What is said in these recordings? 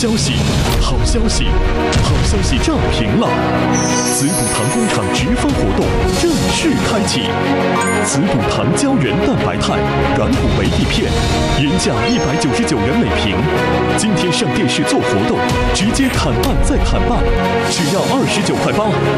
消息，好消息，好消息炸屏了！紫补堂工厂直发活动正式开启，紫补堂胶原蛋白肽软骨维 D 片，原价199元每瓶，今天上电视做活动，直接砍半再砍半，只要29块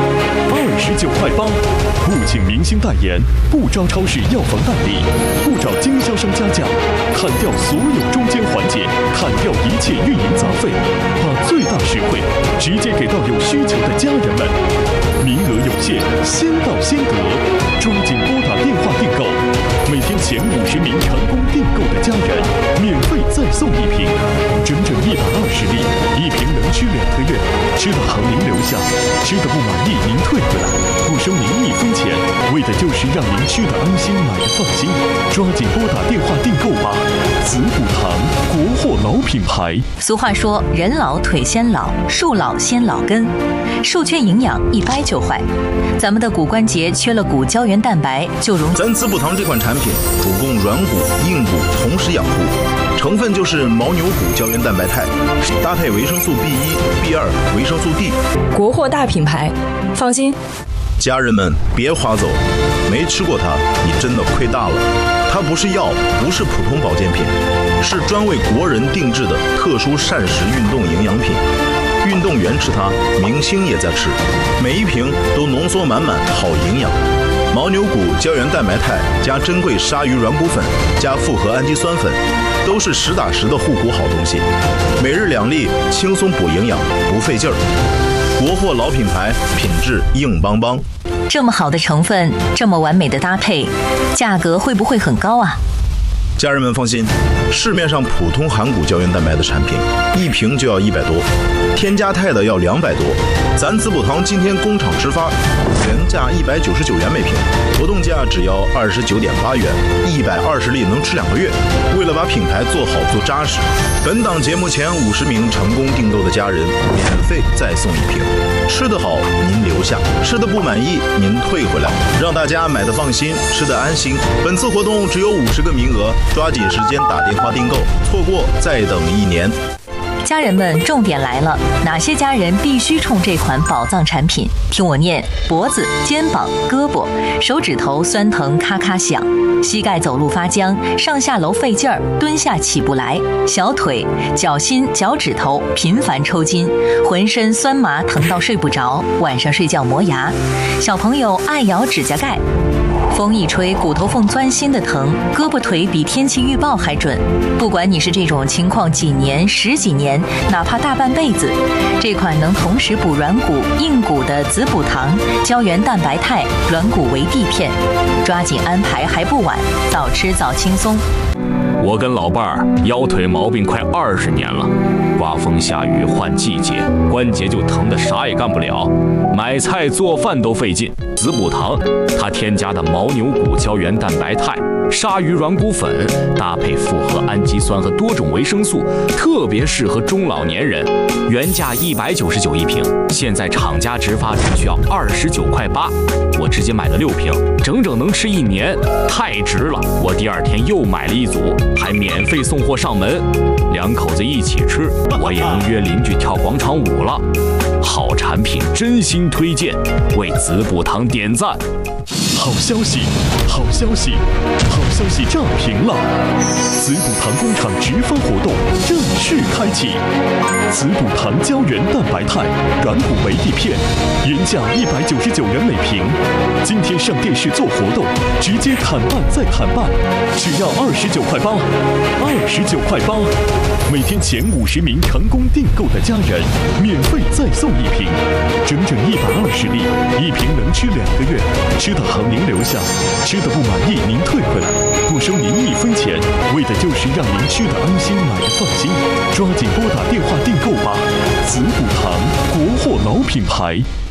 8，29块8！不请明星代言，不招超市药房代理，不找经销商加价，砍掉所有中间环节，砍掉一切运营杂费，把最大实惠直接给到有需求的家人们。名额有限，先到先得，抓紧拨打电话订购。每天前50名成功订购的家人，免费再送1瓶，整整120粒，1瓶能吃2个月。吃的好您留下，吃的不满意您退回来，不收您1分钱，为的就是让您吃的安心，买的放心。抓紧拨打电话订购吧！紫补堂，国货老品牌。 俗话说，人老腿先老，树老先老根，树缺营养一掰就坏。咱们的骨关节缺了骨胶原蛋白，就容易。 咱紫补堂这款产品主攻软骨、硬骨同时养护，成分就是牦牛骨胶原蛋白肽，搭配维生素 B1、B2、维生素 D， 国货大品牌，放心。 家人们别划走，没吃过它，你真的亏大了。它不是药，不是普通保健品，是专为国人定制的特殊膳食运动营养品。运动员吃它，明星也在吃，每一瓶都浓缩满满好营养。牦牛骨胶原蛋白肽加珍贵鲨鱼软骨粉加复合氨基酸粉，都是实打实的护骨好东西。每日2粒，轻松补营养，不费劲儿。国货老品牌，品质硬邦邦。 这么好的成分，这么完美的搭配，价格会不会很高啊？ 家人们放心，市面上普通含骨胶原蛋白的产品，1瓶就要100多，添加肽的要200多。咱紫补堂今天工厂直发，原价199元每瓶，活动价只要29.8元，120粒能吃2个月。为了把品牌做好做扎实，本档节目前50名成功订购的家人，免费再送1瓶。吃得好您留下，吃得不满意您退回来，让大家买得放心，吃得安心。本次活动只有50个名额，抓紧时间打电话订购，错过再等1年。 家人们，重点来了，哪些家人必须冲这款宝藏产品？听我念：脖子、肩膀、胳膊、手指头酸疼咔咔响，膝盖走路发僵，上下楼费劲儿，蹲下起不来，小腿、脚心、脚趾头频繁抽筋，浑身酸麻疼到睡不着，晚上睡觉磨牙，小朋友爱咬指甲盖。风一吹，骨头缝钻心的疼，胳膊腿比天气预报还准。不管你是这种情况几年、10几年，哪怕大半辈子，这款能同时补软骨、硬骨的紫补堂胶原蛋白肽软骨维 D 片，抓紧安排还不晚，早吃早轻松。 我跟老伴儿腰腿毛病快20年了，刮风下雨换季节，关节就疼得啥也干不了，买菜做饭都费劲。紫补堂它添加的牦牛骨胶原蛋白肽、鲨鱼软骨粉，搭配复合氨基酸和多种维生素，特别适合中老年人。原价1991瓶，现在厂家直发只需要29块8，我直接买了6瓶，整整能吃1年，太值了！我第2天又买了1组，还免费送货上门，2口子一起吃，我也能约邻居跳广场舞了。好产品真心推荐，为紫补堂点赞。 好消息，好消息，好消息炸屏了！紫补堂工厂直发活动正式开启，紫补堂胶原蛋白肽软骨维 D 片，原价199元每瓶，今天上电视做活动，直接砍半再砍半，只要29块8，29块8！每天前50名成功订购的家人，免费再送1瓶，整整120粒，1瓶能吃2个月。吃的好您留下，吃的不满意您退回来，不收您1分钱，为的就是让您吃的安心，买的放心。抓紧拨打电话订购吧！紫补堂，国货老品牌。